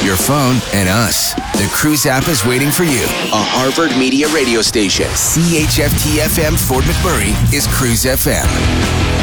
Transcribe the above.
your phone, and us. The Cruise app is waiting for you. A Harvard Media radio station. CHFT FM Fort McMurray is Cruise FM.